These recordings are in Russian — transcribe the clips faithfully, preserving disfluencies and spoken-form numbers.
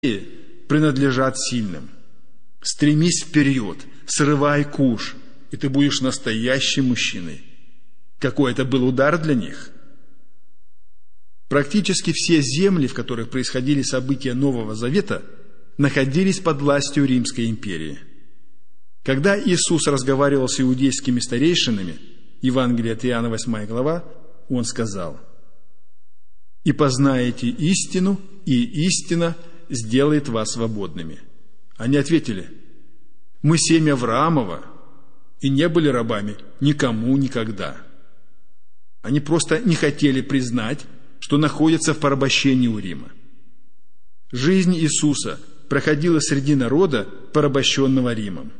принадлежат сильным. Стремись вперед, срывай куш, и ты будешь настоящим мужчиной. Какой это был удар для них! Практически все земли, в которых происходили события Нового Завета, находились под властью Римской империи. Когда Иисус разговаривал с иудейскими старейшинами, Евангелие от Иоанна, восьмая глава, Он сказал: «И познаете истину, и истина сделает вас свободными». Они ответили: «Мы семя Авраамова и не были рабами никому никогда». Они просто не хотели признать, что находятся в порабощении у Рима. Жизнь Иисуса проходила среди народа, порабощенного Римом.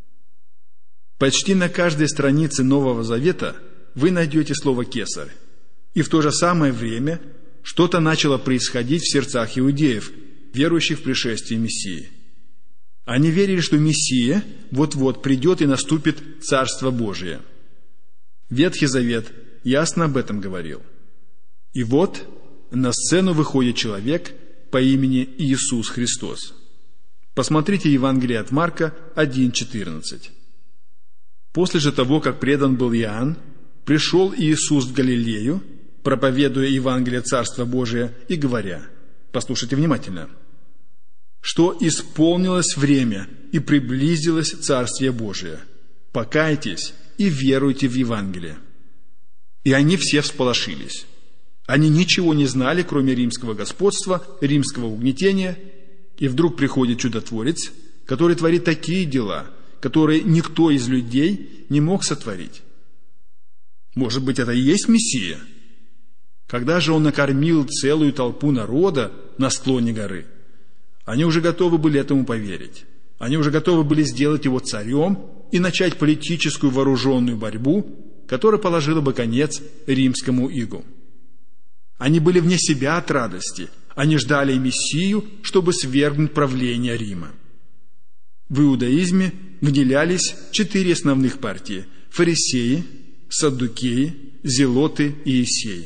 Почти на каждой странице Нового Завета вы найдете слово «кесарь». И в то же самое время что-то начало происходить в сердцах иудеев, верующих в пришествие Мессии. Они верили, что Мессия вот-вот придет и наступит Царство Божие. Ветхий Завет ясно об этом говорил. И вот на сцену выходит человек по имени Иисус Христос. Посмотрите Евангелие от Марка один четырнадцать. «После же того, как предан был Иоанн, пришел Иисус в Галилею, проповедуя Евангелие Царства Божия и говоря», послушайте внимательно, «что исполнилось время и приблизилось Царствие Божие. Покайтесь и веруйте в Евангелие». И они все всполошились. Они ничего не знали, кроме римского господства, римского угнетения, и вдруг приходит чудотворец, который творит такие дела, которые никто из людей не мог сотворить. Может быть, это и есть Мессия? Когда же он накормил целую толпу народа на склоне горы, они уже готовы были этому поверить. Они уже готовы были сделать его царем и начать политическую вооруженную борьбу, которая положила бы конец римскому игу. Они были вне себя от радости. Они ждали Мессию, чтобы свергнуть правление Рима. В иудаизме выделялись четыре основных партии: фарисеи, саддукеи, зелоты и иссеи.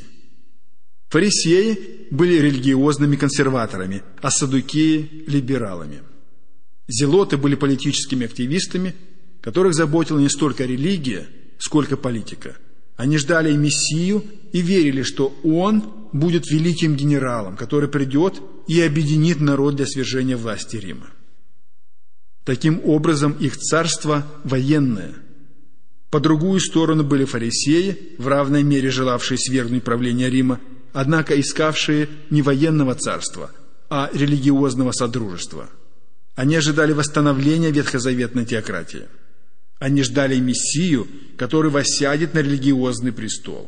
Фарисеи были религиозными консерваторами, а саддукеи – либералами. Зелоты были политическими активистами, которых заботила не столько религия, сколько политика. Они ждали Мессию и верили, что Он будет великим генералом, который придет и объединит народ для свержения власти Рима. Таким образом, их царство военное. По другую сторону были фарисеи, в равной мере желавшие свергнуть правление Рима, однако искавшие не военного царства, а религиозного содружества. Они ожидали восстановления ветхозаветной теократии. Они ждали Мессию, который воссядет на религиозный престол.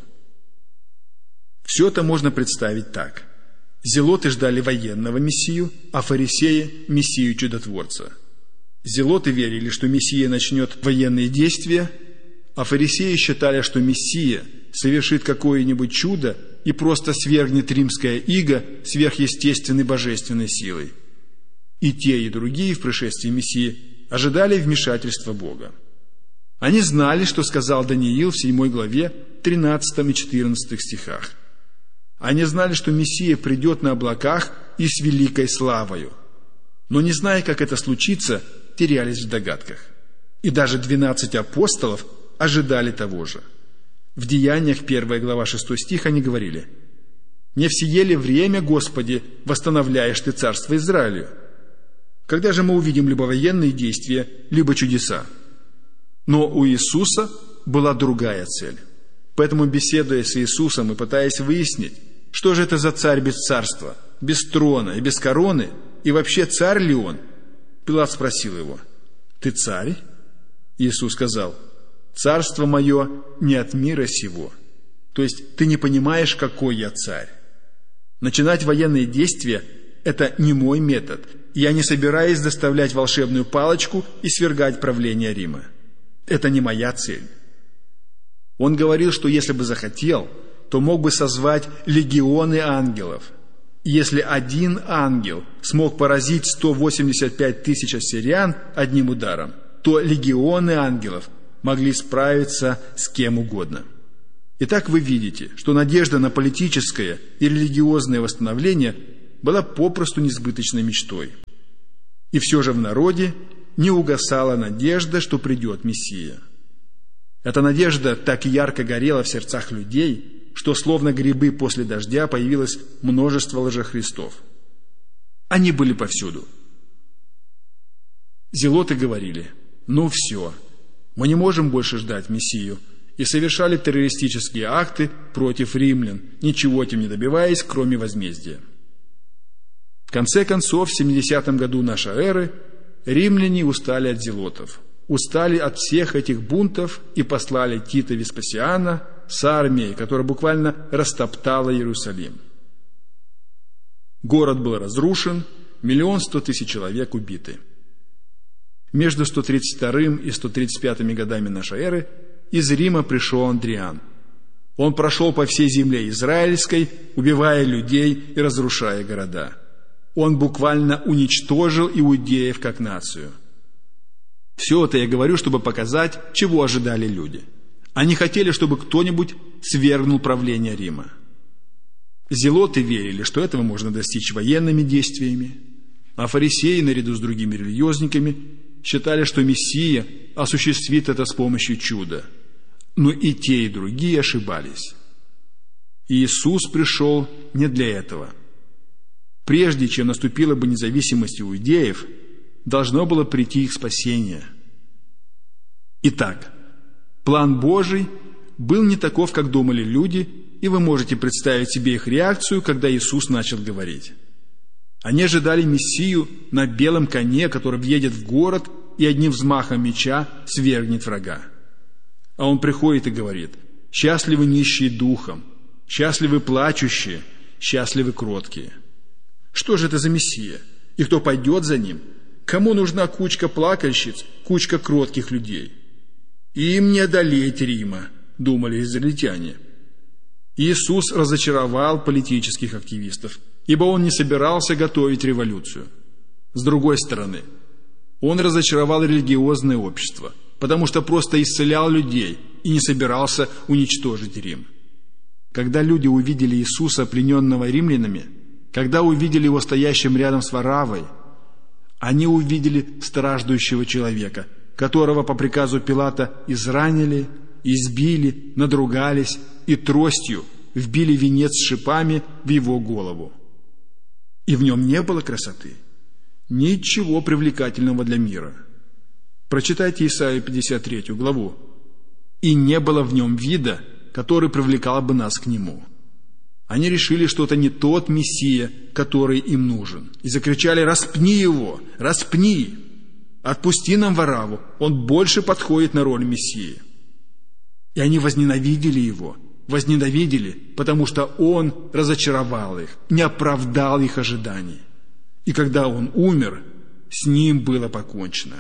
Все это можно представить так. Зелоты ждали военного Мессию, а фарисеи – Мессию-чудотворца. Зелоты верили, что Мессия начнет военные действия, а фарисеи считали, что Мессия совершит какое-нибудь чудо и просто свергнет римское иго сверхъестественной божественной силой. И те, и другие в пришествии Мессии ожидали вмешательства Бога. Они знали, что сказал Даниил в седьмой главе, тринадцатом и четырнадцатых стихах. Они знали, что Мессия придет на облаках и с великой славою. Но, не зная, как это случится, терялись в догадках. И даже двенадцать апостолов ожидали того же. В Деяниях, первая глава, шестой стих, они говорили: «Не в сие ли время, Господи, восстановляешь Ты царство Израилю? Когда же мы увидим либо военные действия, либо чудеса?» Но у Иисуса была другая цель. Поэтому, беседуя с Иисусом и пытаясь выяснить, что же это за царь без царства, без трона и без короны, и вообще царь ли он, Пилат спросил его: «Ты царь?» Иисус сказал: «Царство мое не от мира сего». То есть ты не понимаешь, какой я царь. Начинать военные действия – это не мой метод. Я не собираюсь доставлять волшебную палочку и свергать правление Рима. Это не моя цель. Он говорил, что если бы захотел, то мог бы созвать легионы ангелов. И если один ангел смог поразить сто восемьдесят пять тысяч ассириян одним ударом, то легионы ангелов могли справиться с кем угодно. Итак, вы видите, что надежда на политическое и религиозное восстановление была попросту несбыточной мечтой. И все же в народе не угасала надежда, что придет Мессия. Эта надежда так ярко горела в сердцах людей, что словно грибы после дождя появилось множество лжехристов. Они были повсюду. Зелоты говорили: «Ну все, мы не можем больше ждать Мессию», и совершали террористические акты против римлян, ничего этим не добиваясь, кроме возмездия. В конце концов, в семидесятом году нашей эры римляне устали от зелотов, устали от всех этих бунтов и послали Тита Веспасиана с армией, которая буквально растоптала Иерусалим. Город был разрушен, миллион сто тысяч человек убиты. Между сто тридцать вторым и сто тридцать пятым годами нашей эры из Рима пришел Андриан. Он прошел по всей земле израильской, убивая людей и разрушая города. Он буквально уничтожил иудеев как нацию. Все это я говорю, чтобы показать, чего ожидали люди. Они хотели, чтобы кто-нибудь свергнул правление Рима. Зелоты верили, что этого можно достичь военными действиями, а фарисеи, наряду с другими религиозниками, считали, что Мессия осуществит это с помощью чуда. Но и те, и другие ошибались. Иисус пришел не для этого. Прежде чем наступила бы независимость иудеев, должно было прийти их спасение. Итак, план Божий был не таков, как думали люди, и вы можете представить себе их реакцию, когда Иисус начал говорить. Они ожидали Мессию на белом коне, который въедет в город и одним взмахом меча свергнет врага. А он приходит и говорит: «Счастливы нищие духом, счастливы плачущие, счастливы кроткие». Что же это за Мессия? И кто пойдет за ним? Кому нужна кучка плакальщиц, кучка кротких людей? Им не одолеть Рима, думали израильтяне. Иисус разочаровал политических активистов, ибо он не собирался готовить революцию. С другой стороны, он разочаровал религиозное общество, потому что просто исцелял людей и не собирался уничтожить Рим. Когда люди увидели Иисуса, плененного римлянами, когда увидели его стоящим рядом с Вараввой, они увидели страждущего человека, которого по приказу Пилата изранили, избили, надругались и тростью вбили венец с шипами в его голову. И в нем не было красоты, ничего привлекательного для мира. Прочитайте Исаию пятьдесят третью главу. «И не было в нем вида, который привлекал бы нас к нему». Они решили, что это не тот Мессия, который им нужен, и закричали: «Распни его! Распни! Отпусти нам Варавву! Он больше подходит на роль Мессии!» И они возненавидели его, возненавидели, потому что он разочаровал их, не оправдал их ожиданий. И когда он умер, с ним было покончено.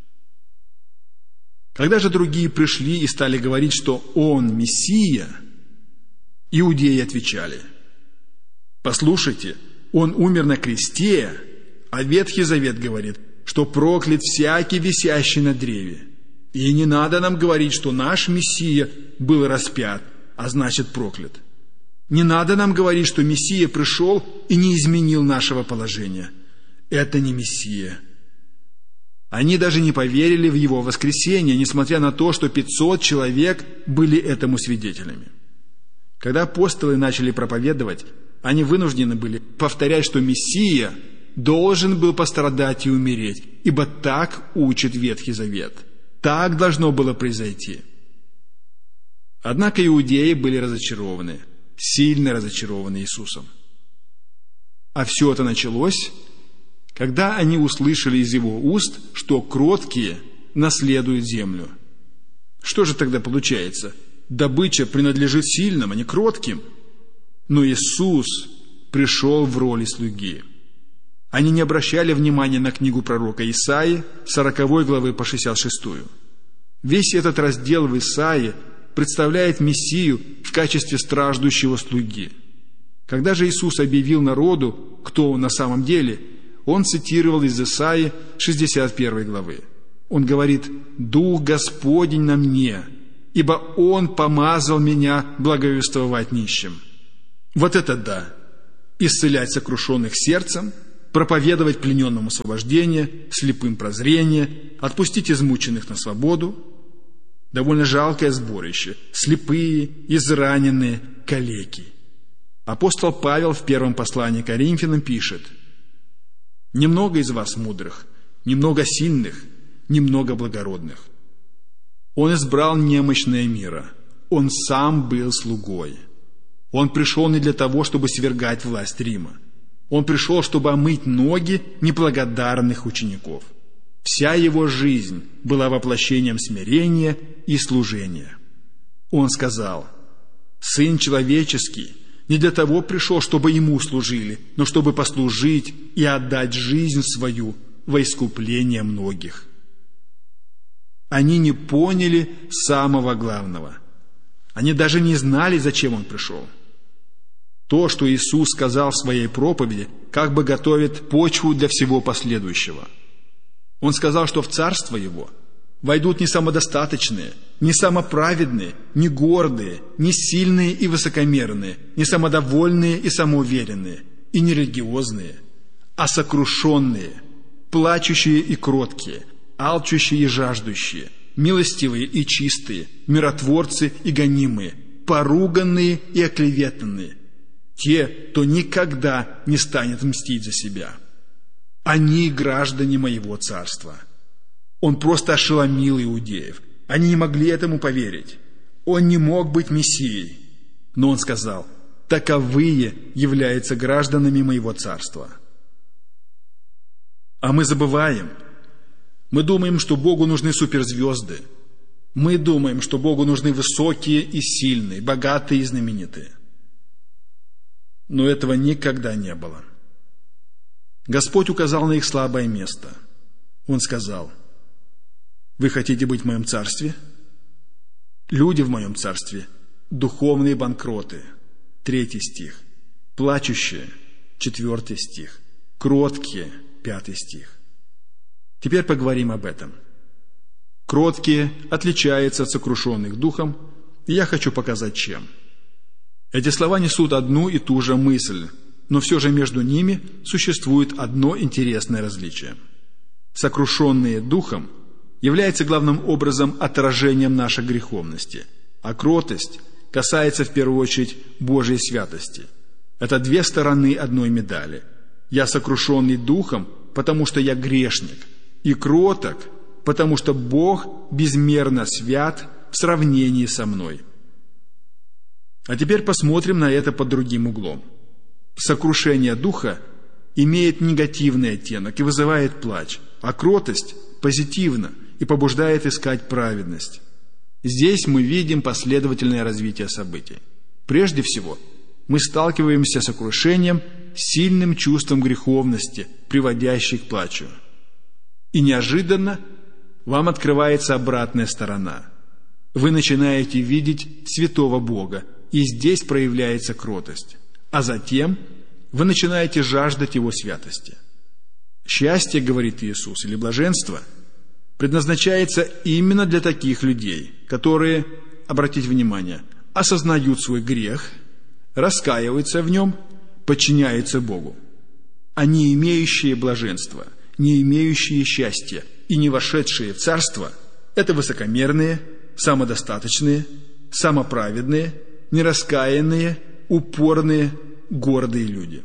Когда же другие пришли и стали говорить, что он Мессия, иудеи отвечали: «Послушайте, он умер на кресте, а Ветхий Завет говорит, что проклят всякий, висящий на древе. И не надо нам говорить, что наш Мессия был распят, а значит проклят. Не надо нам говорить, что Мессия пришел и не изменил нашего положения. Это не Мессия». Они даже не поверили в его воскресение, несмотря на то, что пятьсот человек были этому свидетелями. Когда апостолы начали проповедовать, они вынуждены были повторять, что Мессия должен был пострадать и умереть, ибо так учит Ветхий Завет. Так должно было произойти. Однако иудеи были разочарованы, сильно разочарованы Иисусом. А все это началось, когда они услышали из его уст, что кроткие наследуют землю. Что же тогда получается? Добыча принадлежит сильным, а не кротким. Но Иисус пришел в роли слуги. Они не обращали внимания на книгу пророка Исаии, сороковой главы по шестьдесят шестую. Весь этот раздел в Исаии представляет Мессию в качестве страждущего слуги. Когда же Иисус объявил народу, кто он на самом деле, он цитировал из Исаии шестьдесят первой главы. Он говорит: «Дух Господень на мне, ибо Он помазал меня благовествовать нищим». Вот это да! исцелять сокрушенных сердцем, проповедовать плененным освобождение, слепым прозрение, отпустить измученных на свободу. Довольно жалкое сборище. Слепые, израненные, калеки. Апостол Павел в первом послании к Коринфянам пишет: «Немного из вас мудрых, немного сильных, немного благородных». Он избрал немощное мира. Он сам был слугой. Он пришел не для того, чтобы свергать власть Рима. Он пришел, чтобы омыть ноги неблагодарных учеников. Вся его жизнь была воплощением смирения и служения. Он сказал: «Сын человеческий не для того пришел, чтобы ему служили, но чтобы послужить и отдать жизнь свою во искупление многих». Они не поняли самого главного. Они даже не знали, зачем он пришел. То, что Иисус сказал в своей проповеди, как бы готовит почву для всего последующего. Он сказал, что в Царство Его войдут не самодостаточные, не самоправедные, не гордые, не сильные и высокомерные, не самодовольные и самоуверенные, и не религиозные, а сокрушенные, плачущие и кроткие, алчущие и жаждущие, милостивые и чистые, миротворцы и гонимые, поруганные и оклеветанные, те, кто никогда не станет мстить за себя. Они граждане моего царства. Он просто ошеломил иудеев. Они не могли этому поверить. Он не мог быть Мессией. Но он сказал: таковые являются гражданами моего царства. А мы забываем. Мы думаем, что Богу нужны суперзвезды. Мы думаем, что Богу нужны высокие и сильные, богатые и знаменитые. Но этого никогда не было. Господь указал на их слабое место. Он сказал: вы хотите быть в моем царстве? Люди в моем царстве – духовные банкроты. Третий стих. Плачущие – четвертый стих. Кроткие – пятый стих. Теперь поговорим об этом. Кроткие отличаются от сокрушенных духом, и я хочу показать, чем. Эти слова несут одну и ту же мысль, но все же между ними существует одно интересное различие. Сокрушенные духом является главным образом отражением нашей греховности, а кротость касается в первую очередь Божьей святости. Это две стороны одной медали. Я сокрушенный духом, потому что я грешник, и кроток, потому что Бог безмерно свят в сравнении со мной. А теперь посмотрим на это под другим углом. Сокрушение духа имеет негативный оттенок и вызывает плач, а кротость позитивно и побуждает искать праведность. Здесь мы видим последовательное развитие событий. Прежде всего, мы сталкиваемся с сокрушением, сильным чувством греховности, приводящим к плачу. И неожиданно вам открывается обратная сторона. Вы начинаете видеть святого Бога, и здесь проявляется кротость. А затем вы начинаете жаждать Его святости. Счастье, говорит Иисус, или блаженство, предназначается именно для таких людей, которые, обратите внимание, осознают свой грех, раскаиваются в нем, подчиняются Богу. А не имеющие блаженства, не имеющие счастья и не вошедшие в царство – это высокомерные, самодостаточные, самоправедные, нераскаянные, упорные, гордые люди.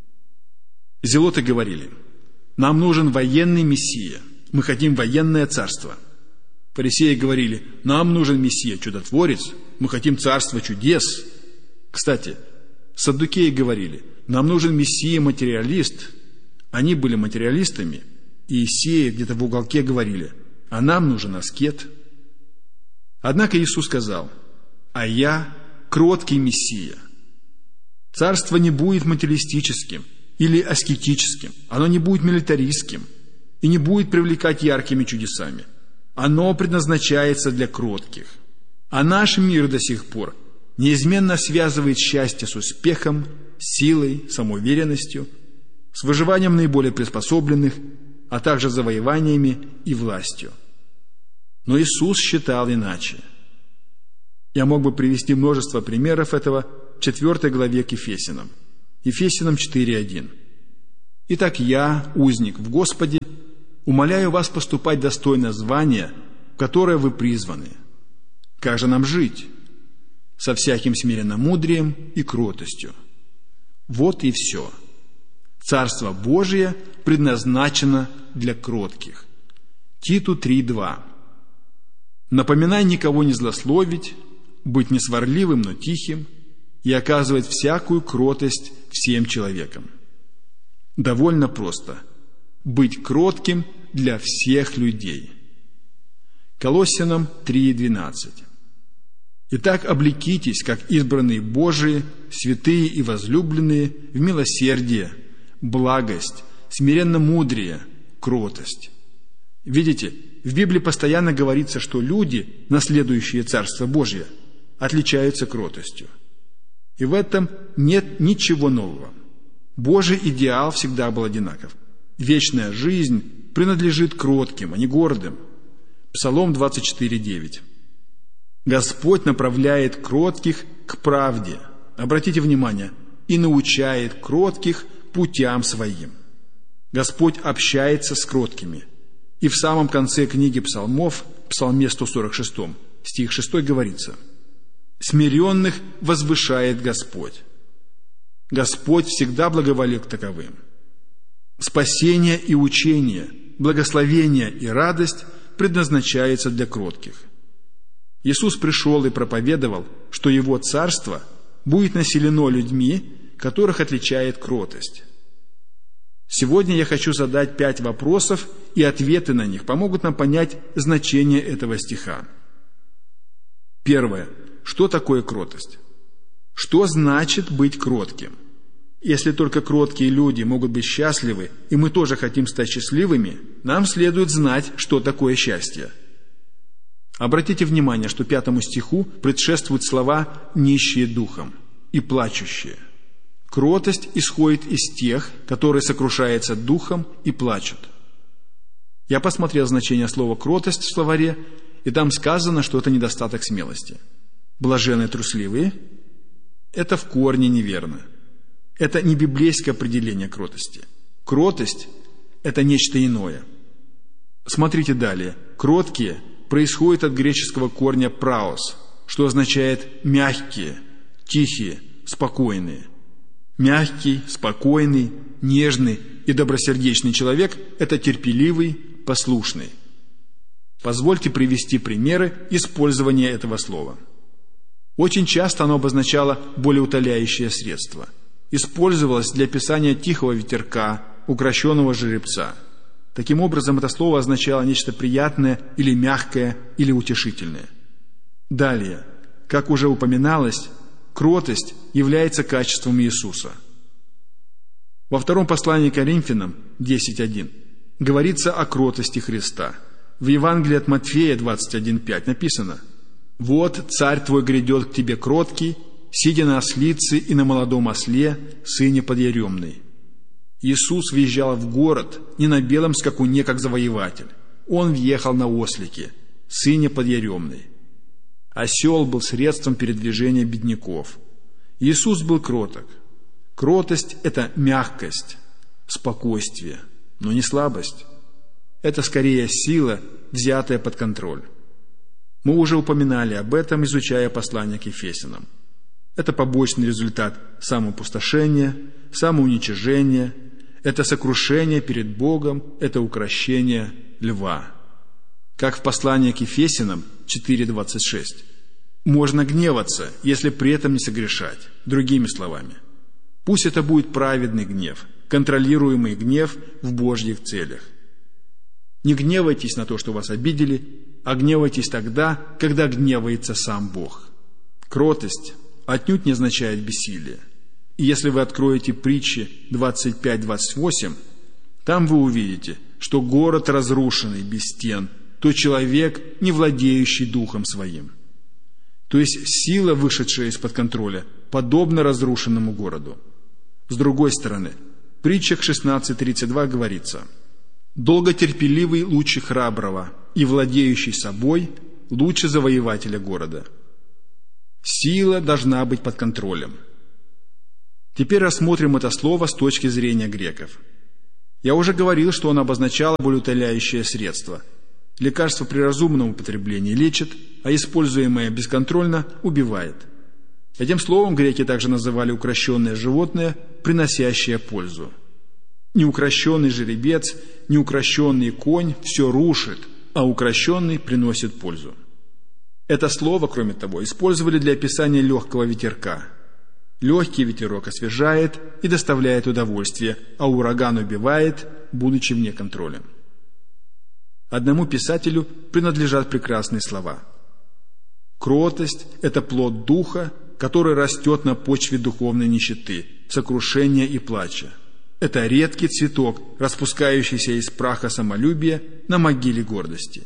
Зелоты говорили: нам нужен военный мессия, мы хотим военное царство. Фарисеи говорили: нам нужен мессия, чудотворец, мы хотим царство чудес. Кстати, саддукеи говорили: нам нужен мессия материалист. Они были материалистами, и Иисеи где-то в уголке говорили: а нам нужен аскет. Однако Иисус сказал: а я кроткий мессия. Царство не будет материалистическим или аскетическим, оно не будет милитаристским и не будет привлекать яркими чудесами. Оно предназначается для кротких. А наш мир до сих пор неизменно связывает счастье с успехом, силой, самоуверенностью, с выживанием наиболее приспособленных, а также завоеваниями и властью. Но Иисус считал иначе. Я мог бы привести множество примеров этого в четвёртой главе к Ефесянам. Ефесянам четыре один. «Итак я, узник в Господе, умоляю вас поступать достойно звания, в которое вы призваны. Как же нам жить? Со всяким смиренномудрием и кротостью». Вот и все. Царство Божие предназначено для кротких. Титу три два. «Напоминай никого не злословить, быть не сварливым, но тихим, и оказывать всякую кротость всем человекам». Довольно просто. Быть кротким для всех людей. Колоссянам три двенадцать. «Итак, облекитесь, как избранные Божии, святые и возлюбленные, в милосердие, благость, смиренномудрие, кротость». Видите, в Библии постоянно говорится, что люди, наследующие Царство Божье, отличаются кротостью. И в этом нет ничего нового. Божий идеал всегда был одинаков. Вечная жизнь принадлежит кротким, а не гордым. Псалом двадцать четыре девять. «Господь направляет кротких к правде». Обратите внимание, «и научает кротких путям своим». Господь общается с кроткими. И в самом конце книги Псалмов, в Псалме сто сорок шесть, стих шесть говорится: «Смиренных возвышает Господь». Господь всегда благоволил к таковым. Спасение и учение, благословение и радость предназначаются для кротких. Иисус пришел и проповедовал, что Его Царство будет населено людьми, которых отличает кротость. Сегодня я хочу задать пять вопросов, и ответы на них помогут нам понять значение этого стиха. Первое. Что такое кротость? Что значит быть кротким? Если только кроткие люди могут быть счастливы, и мы тоже хотим стать счастливыми, нам следует знать, что такое счастье. Обратите внимание, что пятому стиху предшествуют слова «нищие духом» и «плачущие». Кротость исходит из тех, которые сокрушаются духом и плачут. Я посмотрел значение слова «кротость» в словаре, и там сказано, что это недостаток смелости. Блаженные трусливые – это в корне неверно. Это не библейское определение кротости. Кротость – это нечто иное. Смотрите далее. Кроткие происходит от греческого корня «праос», что означает «мягкие», «тихие», «спокойные». Мягкий, спокойный, нежный и добросердечный человек – это терпеливый, послушный. Позвольте привести примеры использования этого слова. Очень часто оно обозначало болеутоляющее средство. Использовалось для описания тихого ветерка, укрощенного жеребца. Таким образом, это слово означало нечто приятное или мягкое, или утешительное. Далее, как уже упоминалось, кротость является качеством Иисуса. Во втором послании к Коринфянам десять один говорится о кротости Христа. В Евангелии от Матфея двадцать один пять написано: «Вот царь твой грядет к тебе кроткий, сидя на ослице и на молодом осле, сыне подъеремный». Иисус въезжал в город не на белом скакуне, как завоеватель. Он въехал на ослике, сыне подъеремный. Осел был средством передвижения бедняков. Иисус был кроток. Кротость – это мягкость, спокойствие, но не слабость. Это скорее сила, взятая под контроль. Мы уже упоминали об этом, изучая послание к Ефесянам. Это побочный результат самоопустошения, самоуничижения, это сокрушение перед Богом, это укрощение льва. Как в послании к Ефесянам четыре двадцать шесть. Можно гневаться, если при этом не согрешать. Другими словами, пусть это будет праведный гнев, контролируемый гнев в Божьих целях. Не гневайтесь на то, что вас обидели, а гневайтесь тогда, когда гневается сам Бог. Кротость отнюдь не означает бессилие. И если вы откроете притчи двадцать пять двадцать восемь, там вы увидите, что город разрушенный без стен, то человек, не владеющий духом своим. То есть сила, вышедшая из-под контроля, подобна разрушенному городу. С другой стороны, в притчах шестнадцать тридцать два говорится: «Долготерпеливый лучше храброго, и владеющий собой лучше завоевателя города». Сила должна быть под контролем. Теперь рассмотрим это слово с точки зрения греков. Я уже говорил, что оно обозначало болеутоляющее средство. Лекарство при разумном употреблении лечит, а используемое бесконтрольно убивает. Этим словом греки также называли укращенное животное, приносящее пользу. Неукрощенный жеребец, неукрощенный конь все рушит, а укращенный приносит пользу. Это слово, кроме того, использовали для описания легкого ветерка. Легкий ветерок освежает и доставляет удовольствие, а ураган убивает, будучи вне контроля. Одному писателю принадлежат прекрасные слова. Кротость – это плод духа, который растет на почве духовной нищеты, сокрушения и плача. Это редкий цветок, распускающийся из праха самолюбия на могиле гордости.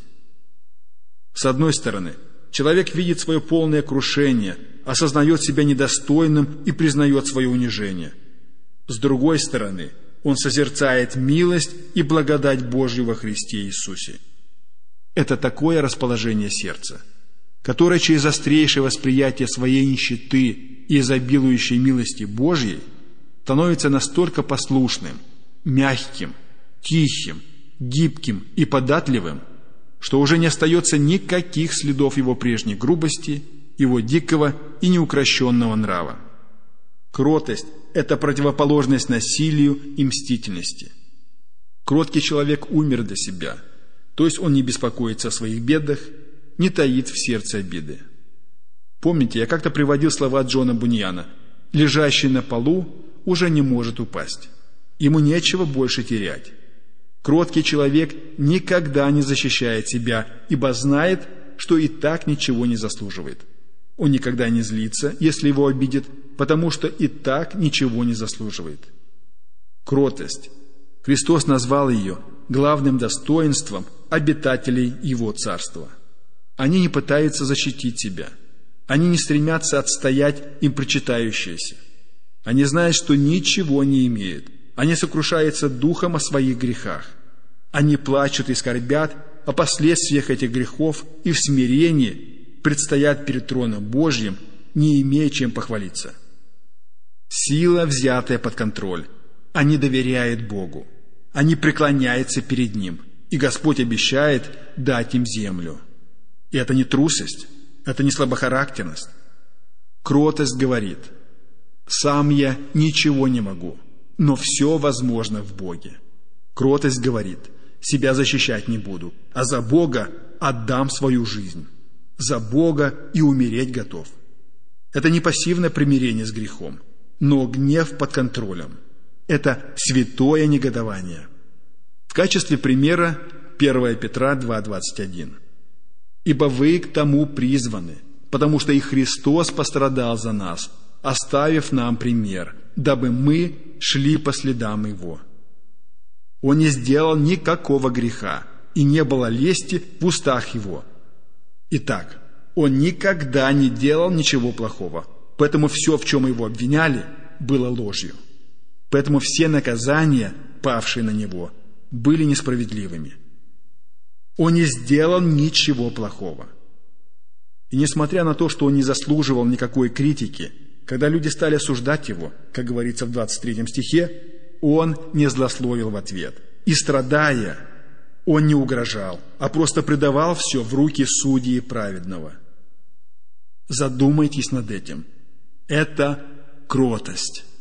С одной стороны, человек видит свое полное крушение, осознает себя недостойным и признает свое унижение. С другой стороны, он созерцает милость и благодать Божью во Христе Иисусе. Это такое расположение сердца, которое через острейшее восприятие своей нищеты и изобилующей милости Божьей становится настолько послушным, мягким, тихим, гибким и податливым, что уже не остается никаких следов его прежней грубости, его дикого и неукрощенного нрава. Кротость – это противоположность насилию и мстительности. Кроткий человек умер для себя, то есть он не беспокоится о своих бедах, не таит в сердце обиды. Помните, я как-то приводил слова Джона Буньяна: «Лежащий на полу уже не может упасть. Ему нечего больше терять». Кроткий человек никогда не защищает себя, ибо знает, что и так ничего не заслуживает. Он никогда не злится, если его обидят, потому что и так ничего не заслуживает. Кротость. Христос назвал ее главным достоинством обитателей Его Царства. Они не пытаются защитить себя. Они не стремятся отстоять им причитающееся. Они знают, что ничего не имеют. Они сокрушаются духом о своих грехах. Они плачут и скорбят о последствиях этих грехов и в смирении предстоят перед троном Божьим, не имея чем похвалиться. Сила, взятая под контроль. Они доверяют Богу. Они преклоняются перед Ним. И Господь обещает дать им землю. И это не трусость, это не слабохарактерность. Кротость говорит: «Сам я ничего не могу, но все возможно в Боге». Кротость говорит: «Себя защищать не буду, а за Бога отдам свою жизнь. За Бога и умереть готов». Это не пассивное примирение с грехом, но гнев под контролем. Это святое негодование. В качестве примера первое Петра два двадцать один. «Ибо вы к тому призваны, потому что и Христос пострадал за нас, оставив нам пример, дабы мы шли по следам Его. Он не сделал никакого греха, и не было лести в устах Его. Итак, Он никогда не делал ничего плохого, поэтому все, в чем Его обвиняли, было ложью. Поэтому все наказания, павшие на Него, были несправедливыми. Он не сделал ничего плохого. И несмотря на то, что Он не заслуживал никакой критики, когда люди стали осуждать Его, как говорится в двадцать третьем стихе, Он не злословил в ответ. И страдая, Он не угрожал, а просто предавал все в руки судьи праведного. Задумайтесь над этим. Это кротость.